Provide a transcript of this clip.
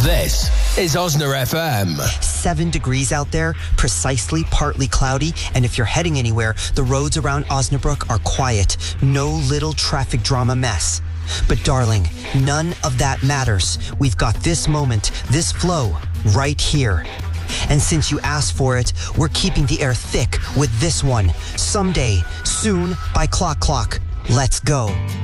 This is Osner FM. 7 degrees out there, precisely partly cloudy, and if you're heading anywhere, the roads around Osnabrück are quiet. No little traffic drama mess. But darling, none of that matters. We've got this moment, this flow, right here. And since you asked for it, we're keeping the air thick with this one. Someday, soon, by Clock Clock. Let's go.